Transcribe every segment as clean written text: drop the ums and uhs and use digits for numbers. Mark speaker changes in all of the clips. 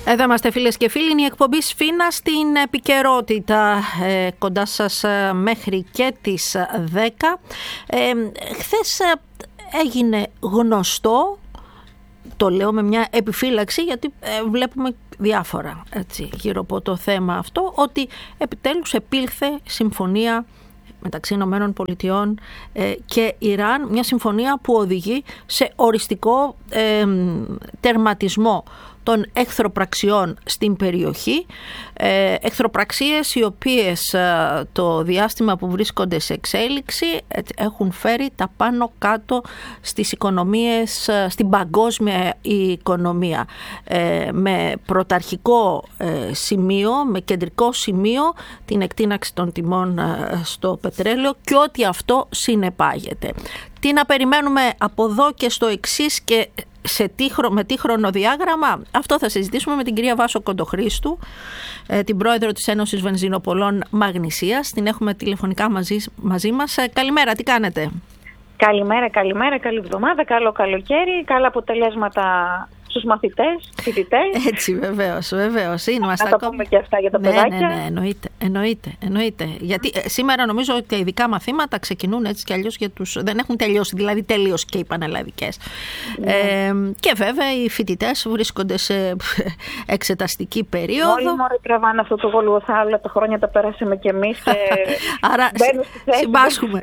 Speaker 1: Εδώ είμαστε φίλες και φίλοι, είναι η εκπομπή Σφίνα στην επικαιρότητα, κοντά σας μέχρι και τις 10. Χθες έγινε γνωστό, το λέω με μια επιφύλαξη γιατί βλέπουμε διάφορα γύρω από το θέμα αυτό, ότι επιτέλους επήλθε συμφωνία μεταξύ Ηνωμένων Πολιτειών και Ιράν, μια συμφωνία που οδηγεί σε οριστικό τερματισμό των εχθροπραξιών στην περιοχή, εχθροπραξίες οι οποίες το διάστημα που βρίσκονται σε εξέλιξη έχουν φέρει τα πάνω κάτω στις οικονομίες, στην παγκόσμια οικονομία, με πρωταρχικό σημείο, με κεντρικό σημείο την εκτείναξη των τιμών στο πετρέλαιο και ό,τι αυτό συνεπάγεται. Τι να περιμένουμε από εδώ και στο εξής και με τι χρονοδιάγραμμα, αυτό θα συζητήσουμε με την κυρία Βάσο Κοντοχρήστου, την πρόεδρο της Ένωσης Βενζινοπολών Μαγνησίας. Την έχουμε τηλεφωνικά μαζί μας. Καλημέρα, τι κάνετε?
Speaker 2: Καλημέρα, καλή εβδομάδα, καλό καλοκαίρι, καλά αποτελέσματα στους μαθητές, φοιτητές.
Speaker 1: Έτσι, βεβαίως.
Speaker 2: Να τα πούμε και αυτά για τα παιδάκια.
Speaker 1: Ναι, εννοείται. Γιατί σήμερα νομίζω ότι τα ειδικά μαθήματα ξεκινούν έτσι κι αλλιώς δεν έχουν τελειώσει, δηλαδή τελείως και οι πανελλαδικές. Και βέβαια οι φοιτητές βρίσκονται σε εξεταστική περίοδο.
Speaker 2: Όλοι μόλις τραβάνε αυτό το γολγοθά, τα χρόνια τα περάσαμε κι εμείς.
Speaker 1: Άρα συμπάσχουμε.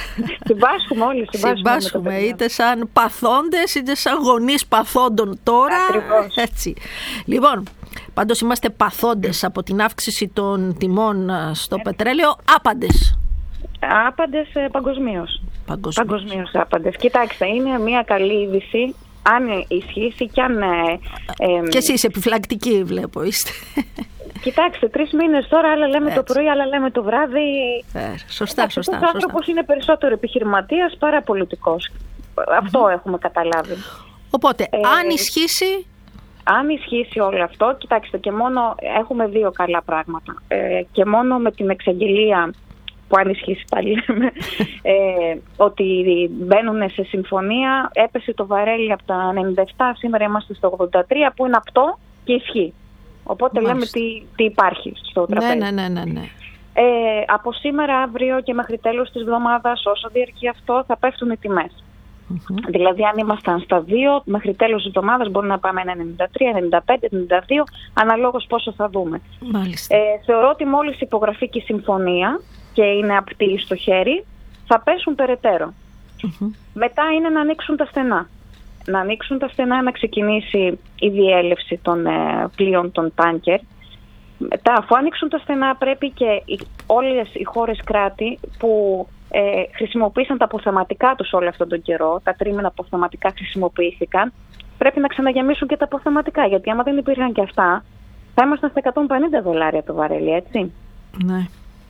Speaker 1: Συμπάσχουμε, είτε σαν παθόντες είτε σαν γονείς παθόντων τώρα. Έτσι. Λοιπόν, πάντως είμαστε παθόντες από την αύξηση των τιμών στο πετρέλαιο, άπαντες.
Speaker 2: Άπαντες παγκοσμίως. Παγκοσμίως άπαντες. Κοιτάξτε, είναι μια καλή είδηση, αν ισχύσει και αν...
Speaker 1: Και εσείς επιφυλακτικοί βλέπω είστε.
Speaker 2: Κοιτάξτε, 3 μήνες τώρα, άλλα λέμε το πρωί, άλλα λέμε το βράδυ.
Speaker 1: Σωστά.
Speaker 2: Ο άνθρωπος είναι περισσότερο επιχειρηματίας παρά πολιτικός. Αυτό έχουμε καταλάβει.
Speaker 1: Οπότε, αν ισχύσει...
Speaker 2: Αν ισχύσει όλο αυτό, κοιτάξτε, και μόνο έχουμε 2 καλά πράγματα. Και μόνο με την εξαγγελία που αν ισχύσει πάλι λέμε, ότι μπαίνουν σε συμφωνία, έπεσε το βαρέλι από τα 97, σήμερα είμαστε στο 83, που είναι αυτό και ισχύει. Οπότε λέμε τι υπάρχει στο τραπέζι.
Speaker 1: Ναι.
Speaker 2: Από σήμερα, αύριο και μέχρι τέλος της εβδομάδας, όσο διαρκεί αυτό, θα πέφτουν οι τιμές. Δηλαδή, αν ήμασταν στα 2, μέχρι τέλος της εβδομάδας μπορεί να πάμε 93, 95, 92, αναλόγως πόσο θα δούμε. Θεωρώ ότι μόλις υπογραφεί και η συμφωνία και είναι απτή στο χέρι, θα πέσουν περαιτέρω. Μετά είναι να ανοίξουν τα στενά. Να ανοίξουν τα στενά, να ξεκινήσει η διέλευση των πλοίων των τάνκερ. Μετά, αφού ανοίξουν τα στενά, πρέπει και όλες οι χώρες κράτη που χρησιμοποίησαν τα αποθεματικά τους όλο αυτόν τον καιρό, τα τρίμηνα αποθεματικά χρησιμοποιήθηκαν, πρέπει να ξαναγεμίσουν και τα αποθεματικά. Γιατί άμα δεν υπήρχαν και αυτά, θα ήμασταν στα $150 το βαρέλι, έτσι.
Speaker 1: Ναι.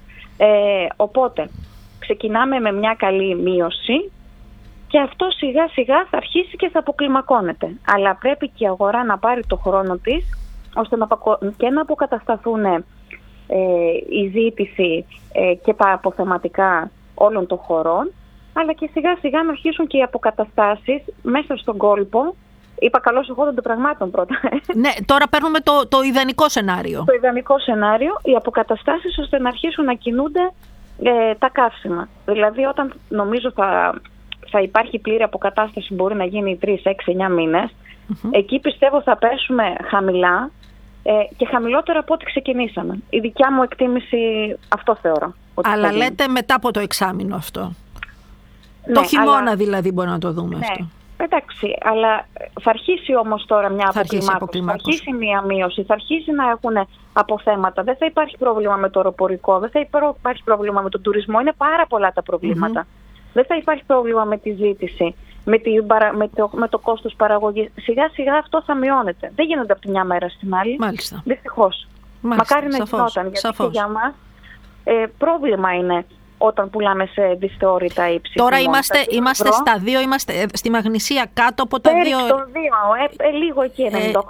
Speaker 2: Οπότε, ξεκινάμε με μια καλή μείωση. Και αυτό σιγά σιγά θα αρχίσει και θα αποκλιμακώνεται. Αλλά πρέπει και η αγορά να πάρει το χρόνο της, ώστε και να αποκατασταθούν η ζήτηση και τα αποθεματικά όλων των χωρών, αλλά και σιγά σιγά να αρχίσουν και οι αποκαταστάσεις μέσα στον κόλπο. Είπα καλώς εγώ των πραγμάτων πρώτα.
Speaker 1: Ναι, τώρα παίρνουμε το ιδανικό σενάριο.
Speaker 2: Το ιδανικό σενάριο, οι αποκαταστάσεις ώστε να αρχίσουν να κινούνται τα καύσιμα. Δηλαδή όταν νομίζω θα υπάρχει πλήρη αποκατάσταση, μπορεί να γίνει 3, 6, 9 μήνες. Εκεί πιστεύω θα πέσουμε χαμηλά και χαμηλότερο από ό,τι ξεκινήσαμε. Η δικιά μου εκτίμηση αυτό θεωρώ.
Speaker 1: Αλλά λέτε μετά από το εξάμηνο αυτό. Ναι, το χειμώνα δηλαδή μπορεί να το δούμε αυτό.
Speaker 2: Εντάξει, αλλά θα αρχίσει όμως τώρα μια αποκλιμάκωση, θα αρχίσει μια μείωση, θα αρχίσει να έχουν αποθέματα. Δεν θα υπάρχει πρόβλημα με το αεροπορικό, δεν θα υπάρχει πρόβλημα με τον τουρισμό. Είναι πάρα πολλά τα προβλήματα. Δεν θα υπάρχει πρόβλημα με τη ζήτηση, με το κόστος παραγωγής. Σιγά σιγά αυτό θα μειώνεται. Δεν γίνονται από τη μια μέρα στην άλλη.
Speaker 1: Μάλιστα.
Speaker 2: Δυστυχώς. Μακάρι να γινόταν. Γιατί και για μας πρόβλημα είναι όταν πουλάμε σε δυσθεώρητα ύψη.
Speaker 1: Τώρα είμαστε στα 2, είμαστε στη Μαγνησία κάτω από τα 2.
Speaker 2: Στο 2, λίγο εκεί, 98, 99, 2, 1, 2, 98,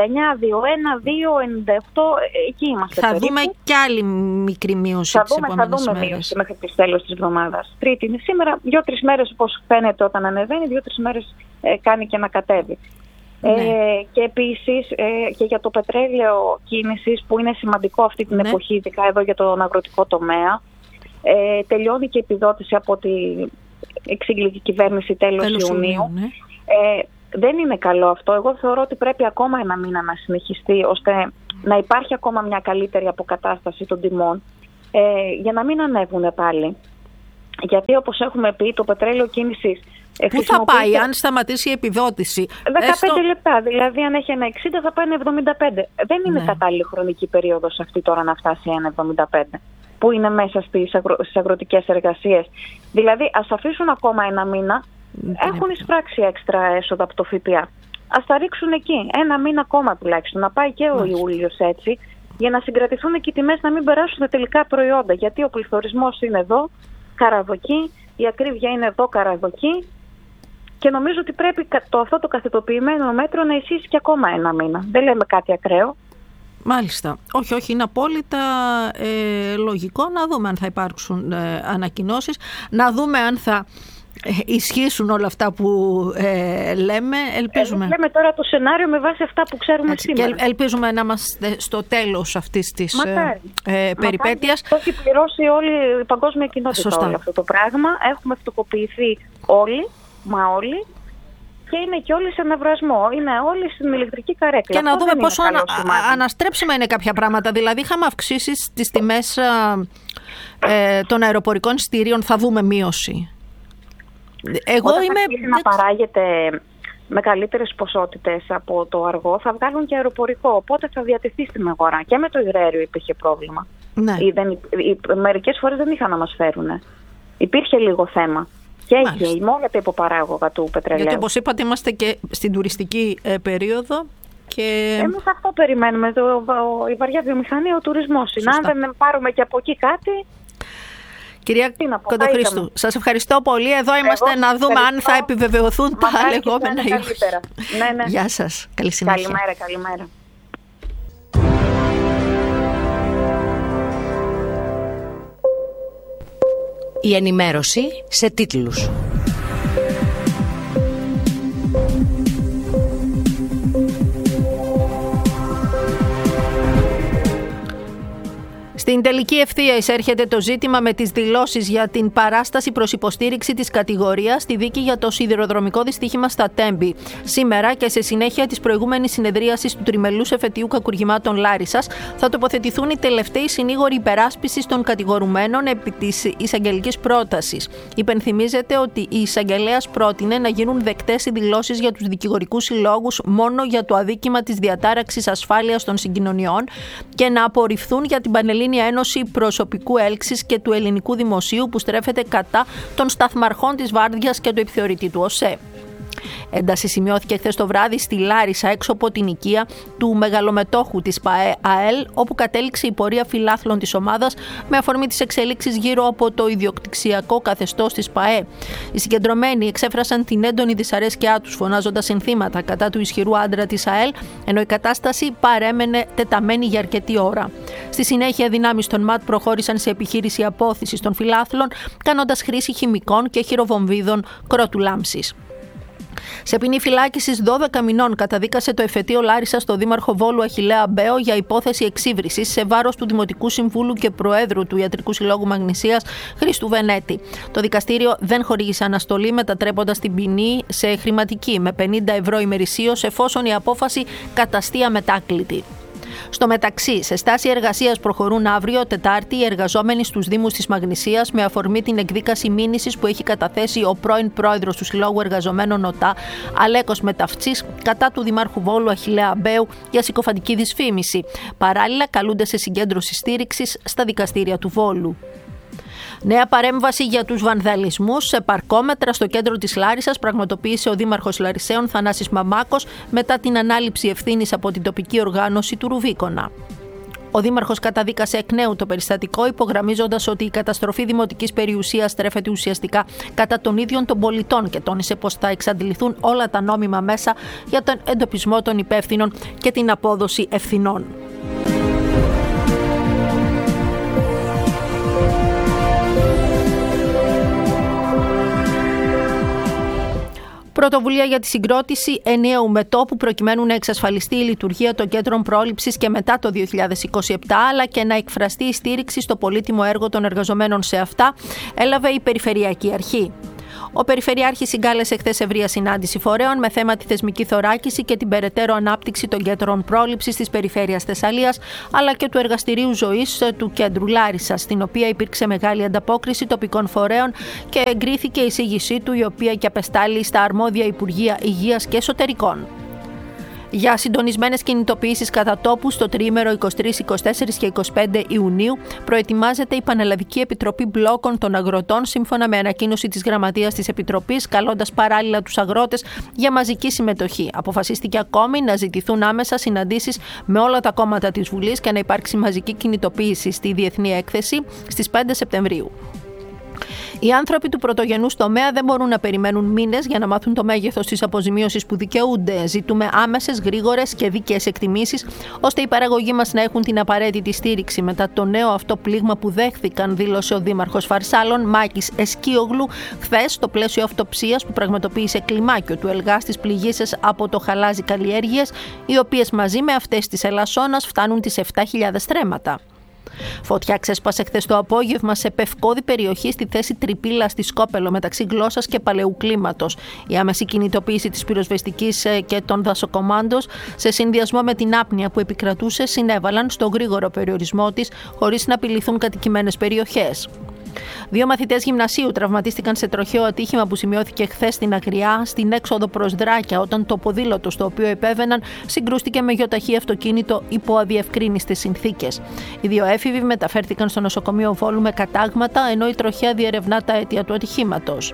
Speaker 2: εκεί είμαστε.
Speaker 1: Θα δούμε κι άλλη μικρή μείωση τις επόμενες μέρες.
Speaker 2: Θα δούμε μείωση μέχρι τις τέλος της εβδομάδας. Τρίτη είναι σήμερα, 2-3 μέρες όπως φαίνεται όταν ανεβαίνει, 2-3 μέρες κάνει και να κατέβει. Και επίσης και για το πετρέλαιο κίνησης, που είναι σημαντικό αυτή την εποχή, ειδικά εδώ για τον αγροτικό τομέα. Τελειώνει και η επιδότηση από την εξήγηλη κυβέρνηση τέλος Ιουνίου. Δεν είναι καλό αυτό. Εγώ θεωρώ ότι πρέπει ακόμα ένα μήνα να συνεχιστεί, ώστε να υπάρχει ακόμα μια καλύτερη αποκατάσταση των τιμών, για να μην ανέβουν πάλι. Γιατί, όπως έχουμε πει, το πετρέλαιο κίνησης...
Speaker 1: Πού θα πάει αν σταματήσει η επιδότηση?
Speaker 2: 15 λεπτά. Δηλαδή, αν έχει 1,60 θα πάει 1,75. Δεν είναι κατάλληλη χρονική περίοδος αυτή τώρα να φτάσει 1,75, που είναι μέσα στις αγροτικές εργασίες. Δηλαδή, ας αφήσουν ακόμα ένα μήνα. Έχουν εισπράξει έξτρα έσοδα από το ΦΠΑ. Ας τα ρίξουν εκεί. Ένα μήνα ακόμα τουλάχιστον. Να πάει και ο Ιούλιος έτσι, για να συγκρατηθούν και οι τιμές, να μην περάσουν τα τελικά προϊόντα. Γιατί ο πληθωρισμός είναι εδώ, καραδοκεί, η ακρίβεια είναι εδώ, καραδοκεί. Και νομίζω ότι πρέπει αυτό το καθετοποιημένο μέτρο να ισχύσει και ακόμα ένα μήνα. Δεν λέμε κάτι ακραίο.
Speaker 1: Μάλιστα. Όχι, είναι απόλυτα λογικό. Να δούμε αν θα υπάρξουν ανακοινώσεις, να δούμε αν θα ισχύσουν όλα αυτά που λέμε. Ελπίζουμε.
Speaker 2: Λέμε τώρα το σενάριο με βάση αυτά που ξέρουμε σήμερα.
Speaker 1: Και ελπίζουμε να είμαστε στο τέλος αυτής της περιπέτειας.
Speaker 2: Το έχει πληρώσει όλη η παγκόσμια κοινότητα όλο αυτό το πράγμα. Έχουμε φτωχοποιηθεί όλοι, και είναι και όλοι σε ναυρασμό. Είναι όλοι στην ηλεκτρική καρέκλα.
Speaker 1: Και να δούμε πόσο αναστρέψιμα είναι κάποια πράγματα. Δηλαδή, είχαμε αυξήσεις στις τιμές των αεροπορικών εισιτηρίων. Θα δούμε μείωση.
Speaker 2: Όταν να παράγεται με καλύτερες ποσότητες από το αργό, θα βγάλουν και αεροπορικό. Οπότε θα διατεθεί στην αγορά. Και με το υγραέριο υπήρχε πρόβλημα. Μερικές φορές δεν είχαν να μας φέρουν. Υπήρχε λίγο θέμα. Και έχει μόνο τα υποπαράγωγα του πετρελαίου.
Speaker 1: Γιατί, όπως είπατε, είμαστε και στην τουριστική περίοδο.
Speaker 2: Εμείς αυτό περιμένουμε. Η βαριά βιομηχανία, ο τουρισμός είναι. Αν δεν πάρουμε και από εκεί κάτι.
Speaker 1: Κυρία Κοντοχρήστου, σας ευχαριστώ πολύ. Εδώ είμαστε να δούμε αν θα επιβεβαιωθούν τα λεγόμενα.
Speaker 2: Ναι.
Speaker 1: Γεια σας. Καλή συνέχεια.
Speaker 2: Καλημέρα.
Speaker 3: Η ενημέρωση σε τίτλους.
Speaker 1: Στην τελική ευθεία εισέρχεται το ζήτημα με τις δηλώσεις για την παράσταση προς υποστήριξη της κατηγορίας στη δίκη για το σιδηροδρομικό δυστύχημα στα Τέμπη. Σήμερα και σε συνέχεια της προηγούμενης συνεδρίασης του τριμελούς εφετείου κακουργημάτων Λάρισσας θα τοποθετηθούν οι τελευταίοι συνήγοροι υπεράσπισης των κατηγορουμένων επί της εισαγγελικής πρότασης. Υπενθυμίζεται ότι η εισαγγελέας πρότεινε να γίνουν δεκτές οι δηλώσεις για τους δικηγορικούς συλλόγους μόνο για το αδίκημα της διατάραξης ασφάλειας των συγκοινωνιών και να απορριφθούν για την Πανελλήνια Ένωση Προσωπικού Έλξης και του Ελληνικού Δημοσίου που στρέφεται κατά των σταθμαρχών της Βάρδιας και του επιθεωρητή του ΟΣΕ. Ένταση σημειώθηκε χθες το βράδυ στη Λάρισα, έξω από την οικία του μεγαλομετόχου της ΠΑΕ-ΑΕΛ, όπου κατέληξε η πορεία φιλάθλων της ομάδας με αφορμή τις εξελίξεις γύρω από το ιδιοκτησιακό καθεστώς της ΠΑΕ. Οι συγκεντρωμένοι εξέφρασαν την έντονη δυσαρέσκειά τους, φωνάζοντας συνθήματα κατά του ισχυρού άντρα της ΑΕΛ, ενώ η κατάσταση παρέμενε τεταμένη για αρκετή ώρα. Στη συνέχεια, δυνάμεις των ΜΑΤ προχώρησαν σε επιχείρηση απόθυσης των φιλάθλων, κάνοντας χρήση χημικών και χειροβομβίδων κρότου λάμψης. Σε ποινή φυλάκισης 12 μηνών καταδίκασε το εφετείο Λάρισα στο δήμαρχο Βόλου Αχιλλέα Μπέο για υπόθεση εξύβρισης σε βάρος του Δημοτικού Συμβούλου και Προέδρου του Ιατρικού Συλλόγου Μαγνησίας Χρήστου Βενέτη. Το δικαστήριο δεν χορήγησε αναστολή, μετατρέποντας την ποινή σε χρηματική με 50 ευρώ ημερησίως, εφόσον η απόφαση καταστεί αμετάκλητη. Στο μεταξύ, σε στάση εργασίας προχωρούν αύριο, Τετάρτη, οι εργαζόμενοι στους Δήμους της Μαγνησίας με αφορμή την εκδίκαση μήνυσης που έχει καταθέσει ο πρώην πρόεδρος του Συλλόγου Εργαζομένων ΟΤΑ, Αλέκος Μεταυτσής, κατά του Δημάρχου Βόλου Αχιλλέα Μπέου για συκοφαντική δυσφήμιση. Παράλληλα, καλούνται σε συγκέντρωση στήριξης στα δικαστήρια του Βόλου. Νέα παρέμβαση για τους βανδαλισμούς σε παρκόμετρα στο κέντρο της Λάρισσας πραγματοποίησε ο Δήμαρχος Λαρισαίων Θανάσης Μαμάκος μετά την ανάληψη ευθύνης από την τοπική οργάνωση του Ρουβίκονα. Ο Δήμαρχος καταδίκασε εκ νέου το περιστατικό, υπογραμμίζοντας ότι η καταστροφή δημοτικής περιουσίας στρέφεται ουσιαστικά κατά των ίδιων των πολιτών και τόνισε πως θα εξαντληθούν όλα τα νόμιμα μέσα για τον εντοπισμό των υπεύθυνων και την απόδοση ευθυνών. Πρωτοβουλία για τη συγκρότηση ενιαίου μετώπου προκειμένου να εξασφαλιστεί η λειτουργία των κέντρων πρόληψης και μετά το 2027, αλλά και να εκφραστεί η στήριξη στο πολύτιμο έργο των εργαζομένων σε αυτά, έλαβε η Περιφερειακή Αρχή. Ο Περιφερειάρχης συγκάλεσε χθες ευρεία συνάντηση φορέων με θέμα τη θεσμική θωράκιση και την περαιτέρω ανάπτυξη των κέντρων πρόληψης της Περιφέρειας Θεσσαλίας, αλλά και του Εργαστηρίου Ζωής του Κέντρου Λάρισσας, στην οποία υπήρξε μεγάλη ανταπόκριση τοπικών φορέων και εγκρίθηκε η εισήγησή του, η οποία και απεστάλλει στα αρμόδια Υπουργεία Υγείας και Εσωτερικών. Για συντονισμένες κινητοποιήσεις κατά τόπου στο τριήμερο 23, 24 και 25 Ιουνίου προετοιμάζεται η Πανελλαδική Επιτροπή Μπλόκων των Αγροτών, σύμφωνα με ανακοίνωση της Γραμματείας της Επιτροπής, καλώντας παράλληλα τους αγρότες για μαζική συμμετοχή. Αποφασίστηκε ακόμη να ζητηθούν άμεσα συναντήσεις με όλα τα κόμματα της Βουλής και να υπάρξει μαζική κινητοποίηση στη Διεθνή Έκθεση στις 5 Σεπτεμβρίου. Οι άνθρωποι του πρωτογενούς τομέα δεν μπορούν να περιμένουν μήνες για να μάθουν το μέγεθος της αποζημίωσης που δικαιούνται. Ζητούμε άμεσες, γρήγορες και δίκαιες εκτιμήσεις, ώστε οι παραγωγοί μας να έχουν την απαραίτητη στήριξη μετά το νέο αυτό πλήγμα που δέχθηκαν, δήλωσε ο Δήμαρχος Φαρσάλων Μάκης Εσκίογλου χθες, στο πλαίσιο αυτοψίας που πραγματοποίησε κλιμάκιο του Ελγά στις πληγήσεις από το χαλάζι καλλιέργειες, οι οποίες μαζί με αυτές της Ελασσόνας φτάνουν τις 7.000 στρέμματα. Φωτιά ξέσπασε χθες το απόγευμα σε πευκώδη περιοχή στη θέση Τρυπίλα στη Σκόπελο, μεταξύ Γλώσσας και Παλαιού Κλίματος. Η άμεση κινητοποίηση της πυροσβεστικής και των δασοκομάντος, σε συνδυασμό με την άπνοια που επικρατούσε, συνέβαλαν στο γρήγορο περιορισμό της, χωρίς να απειληθούν κατοικημένες περιοχές. 2 μαθητές γυμνασίου τραυματίστηκαν σε τροχαίο ατύχημα που σημειώθηκε χθες στην Αγριά, στην έξοδο προς Δράκια, όταν το ποδήλατο στο οποίο επέβαιναν συγκρούστηκε με γιοταχή αυτοκίνητο υπό αδιευκρίνιστες συνθήκες. Οι 2 έφηβοι μεταφέρθηκαν στο νοσοκομείο Βόλου με κατάγματα, ενώ η τροχαία διερευνά τα αίτια του ατυχήματος.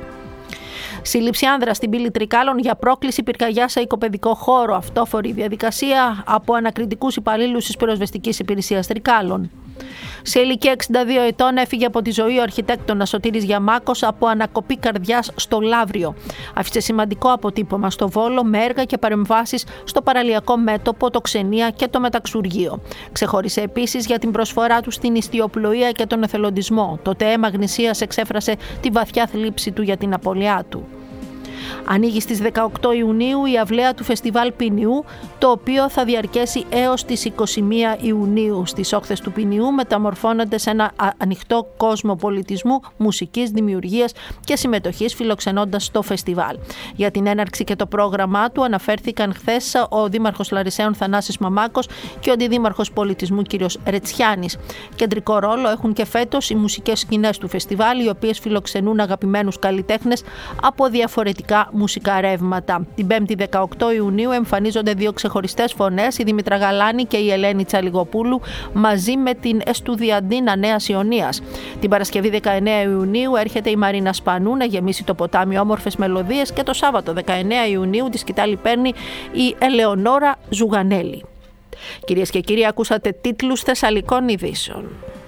Speaker 1: Σύλληψη άνδρα στην πύλη Τρικάλων για πρόκληση πυρκαγιά σε οικοπαιδικό χώρο. Αυτόφορη διαδικασία από ανακριτικούς υπαλλήλους της πυροσβεστικής υπηρεσίας Τρικάλων. Σε ηλικία 62 ετών έφυγε από τη ζωή ο αρχιτέκτονας Σωτήρης Γιαμάκος από ανακοπή καρδιάς στο Λαύριο. Άφησε σημαντικό αποτύπωμα στο Βόλο με έργα και παρεμβάσεις στο παραλιακό μέτωπο, το Ξενία και το Μεταξουργείο. Ξεχώρισε επίσης για την προσφορά του στην ιστιοπλοεία και τον εθελοντισμό. Το ΤΕΕ Μαγνησίας εξέφρασε τη βαθιά θλίψη του για την απώλειά του. Ανοίγει στις 18 Ιουνίου η αυλαία του Φεστιβάλ Ποινιού, το οποίο θα διαρκέσει έως τις 21 Ιουνίου. Στις όχθες του Ποινιού μεταμορφώνονται σε ένα ανοιχτό κόσμο πολιτισμού, μουσικής, δημιουργίας και συμμετοχής, φιλοξενώντας το φεστιβάλ. Για την έναρξη και το πρόγραμμά του αναφέρθηκαν χθες ο Δήμαρχος Λαρισαίων Θανάσης Μαμάκος και ο Αντιδήμαρχος Πολιτισμού κ. Ρετσιάνης. Κεντρικό ρόλο έχουν και φέτος οι μουσικές σκηνές του φεστιβάλ, οι οποίες φιλοξενούν αγαπημένους καλλιτέχνες από διαφορετικά μουσικά ρεύματα. Την 5η 18 Ιουνίου εμφανίζονται 2 ξεχωριστές φωνές, η Δήμητρα Γαλάνη και η Ελένη Τσαλιγοπούλου, μαζί με την Εστουδιαντίνα Νέας Ιωνίας. Την Παρασκευή 19 Ιουνίου έρχεται η Μαρίνα Σπανού να γεμίσει το ποτάμι όμορφες μελωδίες και το Σάββατο 19 Ιουνίου τη σκητάλη παίρνει η Ελεονόρα Ζουγανέλη. Κυρίες και κύριοι, ακούσατε τίτλους Θεσσαλικών ειδήσεων.